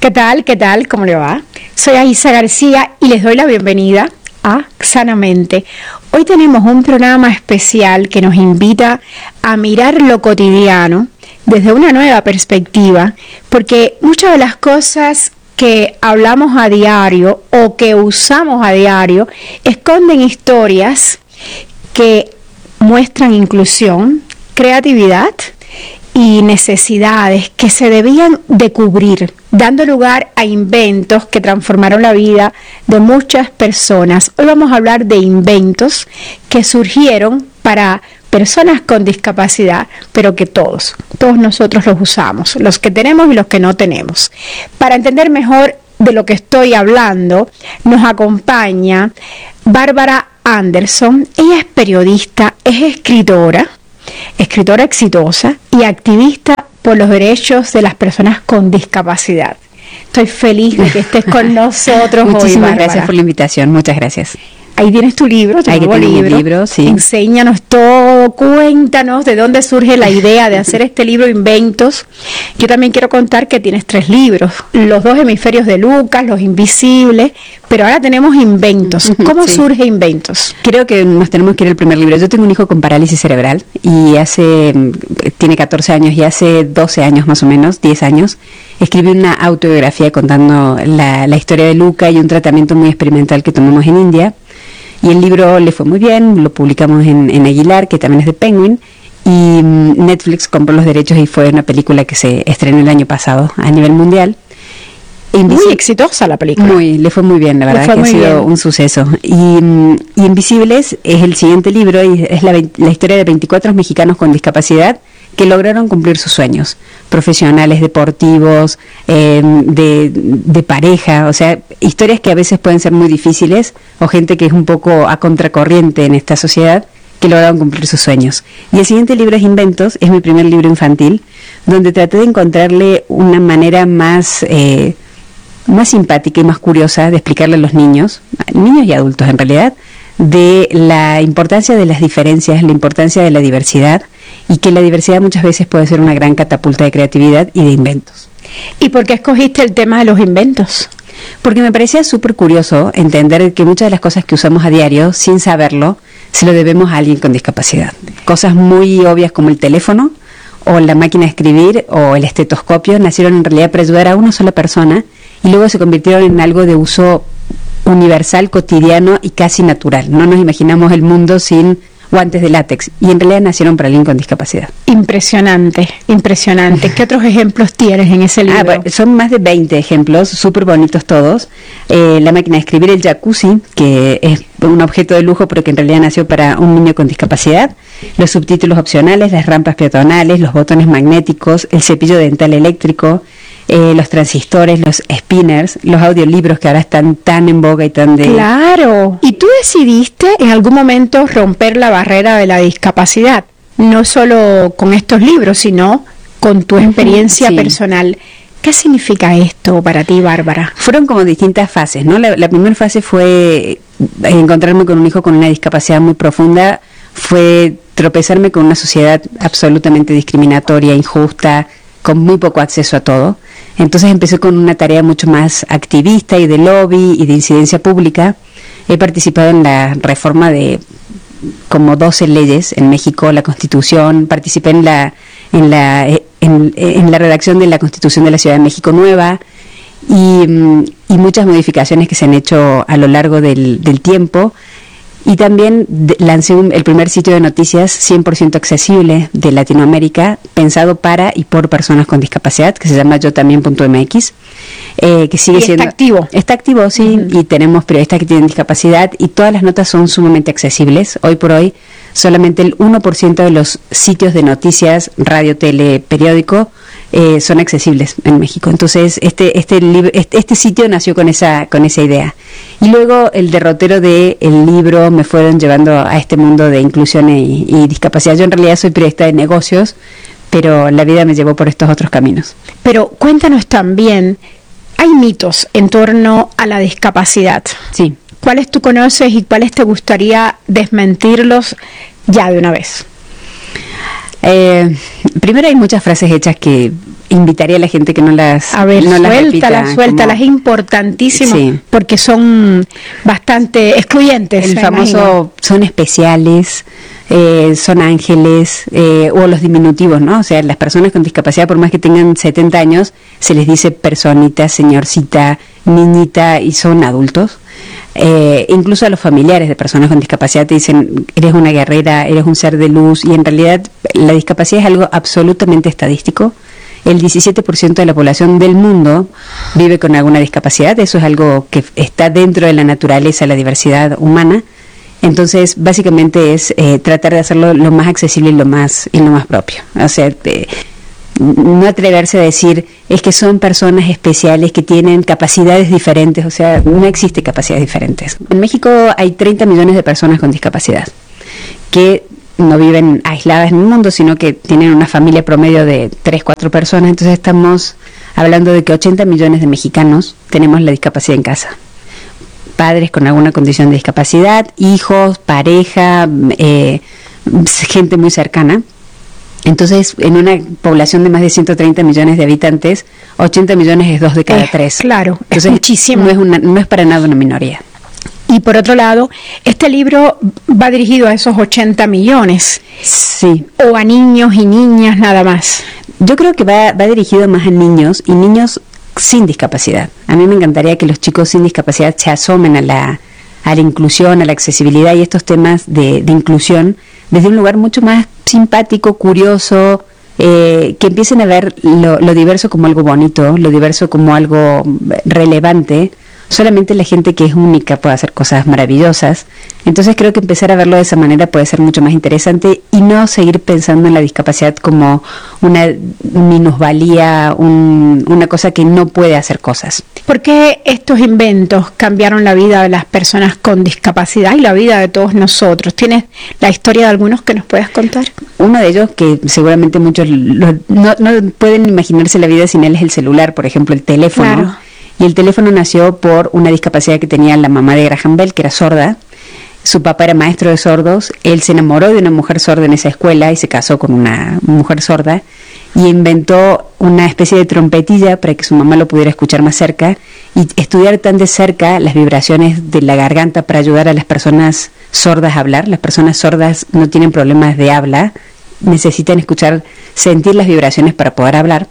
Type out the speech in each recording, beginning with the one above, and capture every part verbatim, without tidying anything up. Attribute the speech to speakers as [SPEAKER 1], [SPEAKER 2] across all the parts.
[SPEAKER 1] ¿Qué tal? ¿Qué tal? ¿Cómo le va? Soy Aisa García y les doy la bienvenida a Sanamente. Hoy tenemos un programa especial que nos invita a mirar lo cotidiano desde una nueva perspectiva, porque muchas de las cosas que hablamos a diario o que usamos a diario esconden historias que muestran inclusión, creatividad y necesidades que se debían de cubrir, dando lugar a inventos que transformaron la vida de muchas personas. Hoy vamos a hablar de inventos que surgieron para personas con discapacidad, pero que todos, todos nosotros los usamos, los que tenemos y los que no tenemos. Para entender mejor de lo que estoy hablando, nos acompaña Bárbara Anderson. Ella es periodista, es escritora, escritora exitosa y activista por los derechos de las personas con discapacidad. Estoy feliz de que estés con nosotros hoy,
[SPEAKER 2] Muchísimas
[SPEAKER 1] Bárbara.
[SPEAKER 2] gracias por la invitación, muchas gracias.
[SPEAKER 1] Ahí tienes tu libro, tu
[SPEAKER 2] Ahí
[SPEAKER 1] nuevo
[SPEAKER 2] tengo mi
[SPEAKER 1] libro.
[SPEAKER 2] libro, sí.
[SPEAKER 1] Enséñanos todo, cuéntanos de dónde surge la idea de hacer este libro Inventos. Yo también quiero contar que tienes tres libros, Los dos hemisferios de Lucas, Los invisibles, pero ahora tenemos Inventos. ¿Cómo
[SPEAKER 2] Sí.
[SPEAKER 1] surge Inventos?
[SPEAKER 2] Creo que nos tenemos que ir al primer libro. Yo tengo un hijo con parálisis cerebral y hace, tiene catorce años y hace doce años más o menos, diez años, escribí una autobiografía contando la, la historia de Luca y un tratamiento muy experimental que tomamos en India. Y el libro le fue muy bien, lo publicamos en, en Aguilar, que también es de Penguin, y um, Netflix compró los derechos y fue una película que se estrenó el año pasado a nivel mundial.
[SPEAKER 1] Muy exitosa la película.
[SPEAKER 2] Muy, le fue muy bien, la verdad que ha sido bien. Un suceso. Y, um, y Invisibles es el siguiente libro y es la, la historia de veinticuatro mexicanos con discapacidad que lograron cumplir sus sueños, profesionales, deportivos, eh, de, de pareja, o sea, historias que a veces pueden ser muy difíciles, o gente que es un poco a contracorriente en esta sociedad, que lograron cumplir sus sueños. Y el siguiente libro es Inventos, es mi primer libro infantil, donde traté de encontrarle una manera más, eh, más simpática y más curiosa de explicarle a los niños, niños y adultos en realidad, de la importancia de las diferencias, la importancia de la diversidad, y que la diversidad muchas veces puede ser una gran catapulta de creatividad y de inventos.
[SPEAKER 1] ¿Y por qué escogiste el tema de los inventos?
[SPEAKER 2] Porque me parecía súper curioso entender que muchas de las cosas que usamos a diario, sin saberlo, se lo debemos a alguien con discapacidad. Cosas muy obvias como el teléfono, o la máquina de escribir, o el estetoscopio, nacieron en realidad para ayudar a una sola persona, y luego se convirtieron en algo de uso universal, cotidiano y casi natural. No nos imaginamos el mundo sin guantes de látex, y en realidad nacieron para alguien con discapacidad.
[SPEAKER 1] Impresionante, impresionante. ¿Qué otros ejemplos tienes en ese libro?
[SPEAKER 2] Ah, bueno, son más de veinte ejemplos, súper bonitos todos. Eh, la máquina de escribir, el jacuzzi, que es un objeto de lujo, pero que en realidad nació para un niño con discapacidad. Los subtítulos opcionales, las rampas peatonales, los botones magnéticos, el cepillo dental eléctrico, Eh, los transistores, los spinners, los audiolibros que ahora están tan en boga y tan de...
[SPEAKER 1] Claro. Y tú decidiste en algún momento romper la barrera de la discapacidad, no solo con estos libros, sino con tu experiencia
[SPEAKER 2] sí.
[SPEAKER 1] personal. ¿Qué significa esto para ti, Bárbara?
[SPEAKER 2] Fueron como distintas fases, ¿no? La, la primera fase fue encontrarme con un hijo con una discapacidad muy profunda, fue tropezarme con una sociedad absolutamente discriminatoria, injusta, con muy poco acceso a todo. Entonces empecé con una tarea mucho más activista y de lobby y de incidencia pública. He participado en la reforma de como doce leyes en México, la Constitución, participé en la en la en, en la redacción de la Constitución de la Ciudad de México Nueva y, y muchas modificaciones que se han hecho a lo largo del, del tiempo. Y también de, lancé un, el primer sitio de noticias cien por ciento accesible de Latinoamérica, pensado para y por personas con discapacidad, que se llama yo también punto m x, eh, que sigue
[SPEAKER 1] ¿Y
[SPEAKER 2] siendo...
[SPEAKER 1] está activo?
[SPEAKER 2] Está activo, sí, uh-huh. Y tenemos periodistas que tienen discapacidad y todas las notas son sumamente accesibles. Hoy por hoy, solamente el uno por ciento de los sitios de noticias, radio, tele, periódico, eh, son accesibles en México. Entonces, este este, este este sitio nació con esa con esa idea. Y luego el derrotero de el libro me fueron llevando a este mundo de inclusión y, y discapacidad. Yo en realidad soy periodista de negocios, pero la vida me llevó por estos otros caminos.
[SPEAKER 1] Pero cuéntanos también, hay mitos en torno a la discapacidad.
[SPEAKER 2] Sí.
[SPEAKER 1] ¿Cuáles tú conoces y cuáles te gustaría desmentirlos ya de una vez?
[SPEAKER 2] Eh, primero hay muchas frases hechas que invitaría a la gente que no las
[SPEAKER 1] A ver,
[SPEAKER 2] no las
[SPEAKER 1] suéltalas,
[SPEAKER 2] repita,
[SPEAKER 1] suéltalas,
[SPEAKER 2] como-
[SPEAKER 1] es importantísimo,
[SPEAKER 2] Sí.
[SPEAKER 1] porque son bastante excluyentes.
[SPEAKER 2] El
[SPEAKER 1] me
[SPEAKER 2] famoso
[SPEAKER 1] imagino.
[SPEAKER 2] son especiales, eh, son ángeles, eh, o los diminutivos, ¿no? O sea, las personas con discapacidad, por más que tengan setenta años, se les dice personita, señorcita, niñita, y son adultos. Eh, incluso a los familiares de personas con discapacidad te dicen, eres una guerrera, eres un ser de luz, y en realidad la discapacidad es algo absolutamente estadístico. El diecisiete por ciento de la población del mundo vive con alguna discapacidad. Eso es algo que está dentro de la naturaleza, la diversidad humana. Entonces, básicamente es eh, tratar de hacerlo lo más accesible y lo más y lo más propio. O sea, eh, no atreverse a decir es que son personas especiales que tienen capacidades diferentes. O sea, no existe capacidades diferentes. En México hay treinta millones de personas con discapacidad que no viven aisladas en el mundo, sino que tienen una familia promedio de tres, cuatro personas. Entonces estamos hablando de que ochenta millones de mexicanos tenemos la discapacidad en casa. Padres con alguna condición de discapacidad, hijos, pareja, eh, gente muy cercana. Entonces, en una población de más de ciento treinta millones de habitantes, ochenta millones es dos de cada
[SPEAKER 1] Eh,
[SPEAKER 2] tres.
[SPEAKER 1] claro, es
[SPEAKER 2] Entonces,
[SPEAKER 1] muchísimo.
[SPEAKER 2] No es, una, no es para nada una minoría.
[SPEAKER 1] Y por otro lado, este libro va dirigido a esos ochenta millones,
[SPEAKER 2] Sí.
[SPEAKER 1] o a niños y niñas nada más.
[SPEAKER 2] Yo creo que va, va dirigido más a niños y niños sin discapacidad. A mí me encantaría que los chicos sin discapacidad se asomen a la, a la inclusión, a la accesibilidad y estos temas de, de inclusión desde un lugar mucho más simpático, curioso, eh, que empiecen a ver lo, lo diverso como algo bonito, lo diverso como algo relevante. Solamente la gente que es única puede hacer cosas maravillosas. Entonces creo que empezar a verlo de esa manera puede ser mucho más interesante y no seguir pensando en la discapacidad como una minusvalía, un, una cosa que no puede hacer cosas.
[SPEAKER 1] ¿Por qué estos inventos cambiaron la vida de las personas con discapacidad y la vida de todos nosotros? ¿Tienes la historia de algunos que nos puedas contar?
[SPEAKER 2] Uno de ellos, que seguramente muchos lo- no, no pueden imaginarse la vida sin él, es el celular, por ejemplo, el teléfono.
[SPEAKER 1] Claro.
[SPEAKER 2] Y el teléfono nació por una discapacidad que tenía la mamá de Graham Bell, que era sorda. Su papá era maestro de sordos. Él se enamoró de una mujer sorda en esa escuela y se casó con una mujer sorda. Y inventó una especie de trompetilla para que su mamá lo pudiera escuchar más cerca y estudiar tan de cerca las vibraciones de la garganta para ayudar a las personas sordas a hablar. Las personas sordas no tienen problemas de habla, necesitan escuchar, sentir las vibraciones para poder hablar.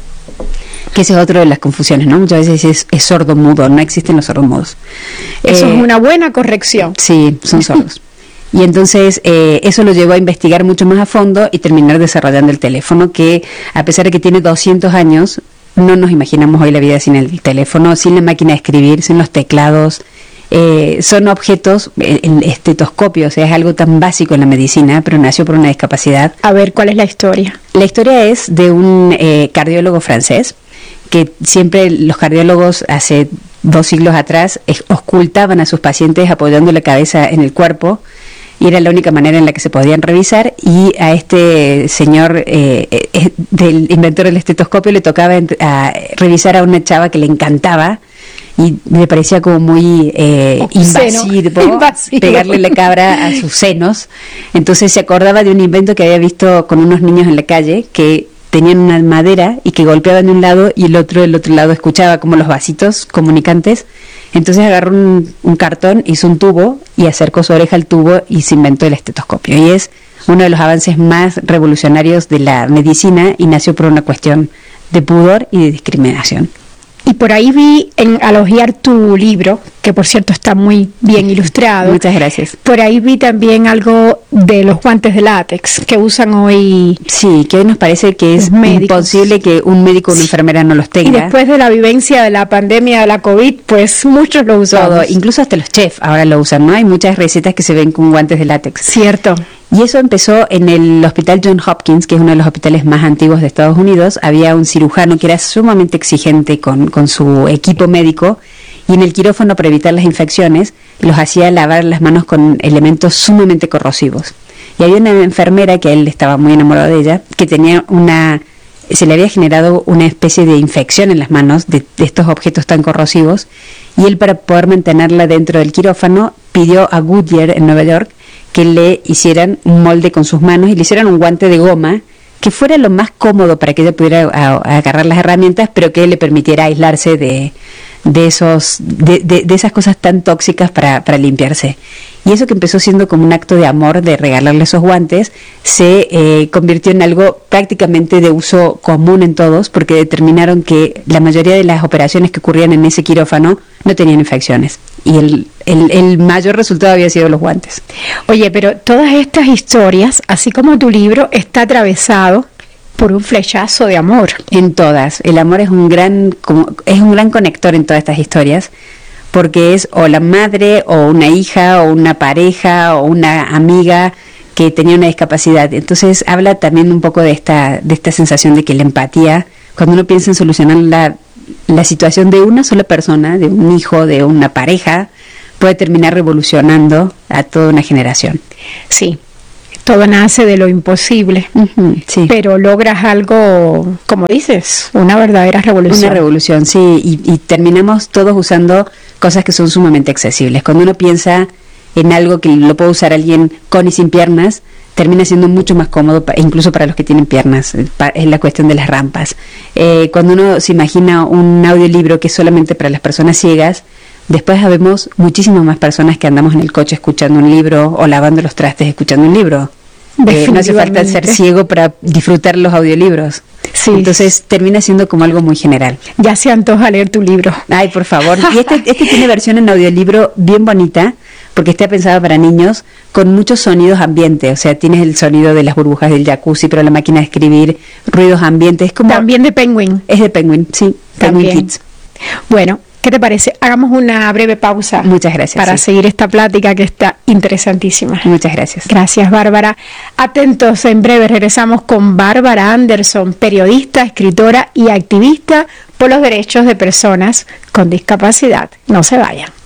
[SPEAKER 2] Que ese es otro de las confusiones, ¿no? Muchas veces es, es sordo-mudo, no existen los sordos-mudos.
[SPEAKER 1] Eso
[SPEAKER 2] Eh,
[SPEAKER 1] es una buena corrección.
[SPEAKER 2] Sí, son sordos. Y entonces eh, eso lo llevó a investigar mucho más a fondo y terminar desarrollando el teléfono, que a pesar de que tiene doscientos años, no nos imaginamos hoy la vida sin el teléfono, sin la máquina de escribir, sin los teclados. Eh, son objetos, el, el estetoscopio, o sea, es algo tan básico en la medicina, pero nació por una discapacidad.
[SPEAKER 1] A ver, ¿cuál es la historia?
[SPEAKER 2] La historia es de un eh, cardiólogo francés, que siempre los cardiólogos hace dos siglos atrás es, ocultaban a sus pacientes apoyando la cabeza en el cuerpo, y era la única manera en la que se podían revisar, y a este señor eh, eh, del inventor del estetoscopio le tocaba ent- a revisar a una chava que le encantaba y le parecía como muy eh,
[SPEAKER 1] Obsceno,
[SPEAKER 2] invasivo,
[SPEAKER 1] invasivo.
[SPEAKER 2] pegarle la cabra a sus senos. Entonces se acordaba de un invento que había visto con unos niños en la calle, que tenían una madera y que golpeaban de un lado y el otro del otro lado escuchaba como los vasitos comunicantes. Entonces agarró un, un cartón, hizo un tubo y acercó su oreja al tubo y se inventó el estetoscopio. Y es uno de los avances más revolucionarios de la medicina y nació por una cuestión de pudor y de discriminación.
[SPEAKER 1] Y por ahí vi en al hojear tu libro, que por cierto está muy bien ilustrado.
[SPEAKER 2] Muchas gracias.
[SPEAKER 1] Por ahí vi también algo de los guantes de látex que usan hoy.
[SPEAKER 2] Sí, que hoy nos parece que es
[SPEAKER 1] Los médicos.
[SPEAKER 2] imposible que un médico o una
[SPEAKER 1] Sí.
[SPEAKER 2] enfermera no los
[SPEAKER 1] Y
[SPEAKER 2] tenga.
[SPEAKER 1] después de la vivencia de la pandemia de la COVID, pues muchos lo usamos.
[SPEAKER 2] Todo, incluso hasta los chefs ahora lo usan, ¿no? Hay muchas recetas que se ven con guantes de látex.
[SPEAKER 1] Cierto.
[SPEAKER 2] Y eso empezó en el hospital John Hopkins, que es uno de los hospitales más antiguos de Estados Unidos. Había un cirujano que era sumamente exigente con, con su equipo médico, y en el quirófano, para evitar las infecciones, los hacía lavar las manos con elementos sumamente corrosivos. Y había una enfermera, que él estaba muy enamorado de ella, que tenía una... se le había generado una especie de infección en las manos de, de estos objetos tan corrosivos, y él, para poder mantenerla dentro del quirófano, pidió a Goodyear en Nueva York que le hicieran un molde con sus manos y le hicieran un guante de goma que fuera lo más cómodo para que ella pudiera a, a agarrar las herramientas, pero que le permitiera aislarse de, de esos de, de, de esas cosas tan tóxicas para, para limpiarse. Y eso que empezó siendo como un acto de amor, de regalarle esos guantes, se eh, convirtió en algo prácticamente de uso común en todos, porque determinaron que la mayoría de las operaciones que ocurrían en ese quirófano no tenían infecciones. Y el, el, el mayor resultado había sido los guantes.
[SPEAKER 1] Oye, pero todas estas historias, así como tu libro, está atravesado por un flechazo de amor.
[SPEAKER 2] En todas. El amor es un gran, como, es un gran conector en todas estas historias, porque es o la madre, o una hija, o una pareja, o una amiga que tenía una discapacidad. Entonces habla también un poco de esta, de esta sensación de que la empatía, cuando uno piensa en solucionar la, la situación de una sola persona, de un hijo, de una pareja, puede terminar revolucionando a toda una generación.
[SPEAKER 1] Sí. Todo nace de lo imposible,
[SPEAKER 2] uh-huh, sí.
[SPEAKER 1] Pero logras algo, como dices, una verdadera revolución.
[SPEAKER 2] Una revolución, sí, y, y terminamos todos usando cosas que son sumamente accesibles. Cuando uno piensa en algo que lo puede usar alguien con y sin piernas, termina siendo mucho más cómodo, incluso para los que tienen piernas, es la cuestión de las rampas. Eh, cuando uno se imagina un audiolibro que es solamente para las personas ciegas, después vemos muchísimas más personas que andamos en el coche escuchando un libro o lavando los trastes escuchando un libro. Eh, no hace falta ser ciego para disfrutar los audiolibros.
[SPEAKER 1] Sí.
[SPEAKER 2] Entonces termina siendo como algo muy general.
[SPEAKER 1] Ya se antoja leer tu libro.
[SPEAKER 2] Ay, por favor. Y este, este tiene versión en audiolibro bien bonita, porque está pensado para niños, con muchos sonidos ambientes. O sea, tienes el sonido de las burbujas del jacuzzi, pero la máquina de escribir, ruidos ambientes. Como,
[SPEAKER 1] también de Penguin.
[SPEAKER 2] Es de Penguin, sí.
[SPEAKER 1] También.
[SPEAKER 2] Penguin Kids.
[SPEAKER 1] Bueno, ¿qué te parece? Hagamos una breve pausa.
[SPEAKER 2] Muchas gracias.
[SPEAKER 1] Para
[SPEAKER 2] sí.
[SPEAKER 1] seguir esta plática que está interesantísima.
[SPEAKER 2] Muchas gracias.
[SPEAKER 1] Gracias, Bárbara. Atentos, en breve regresamos con Bárbara Anderson, periodista, escritora y activista por los derechos de personas con discapacidad. No se vayan.